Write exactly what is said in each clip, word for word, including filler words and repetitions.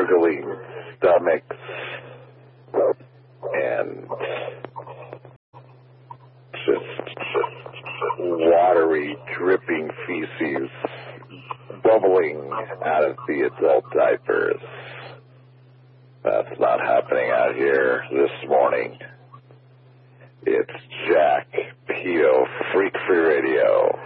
gurgling stomachs and just watery, dripping feces bubbling out of the adult diapers. That's not happening out here this morning. It's Jack Pio, Freak Free Radio.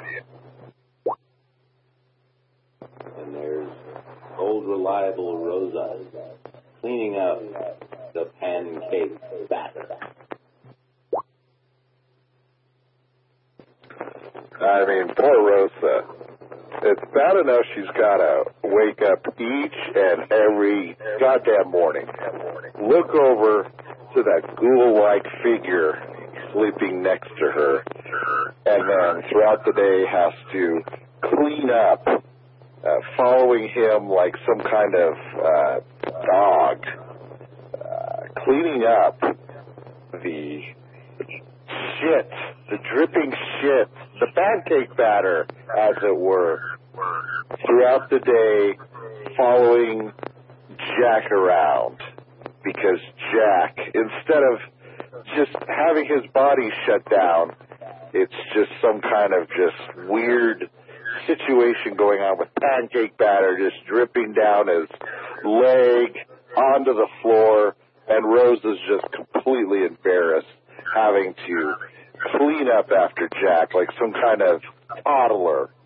And there's old reliable Rosa cleaning up the pancake batter. I mean, poor Rosa. It's bad enough she's got to wake up each and every goddamn morning, look over to that ghoul-like figure sleeping next to her, and then throughout the day has to clean up, uh, following him like some kind of uh, dog, uh, cleaning up the shit, the dripping shit, the pancake batter, as it were, throughout the day, following Jack around, because Jack, instead of just having his body shut down, it's just some kind of just weird situation going on with pancake batter just dripping down his leg onto the floor, and Rose is just completely embarrassed having to clean up after Jack like some kind of toddler.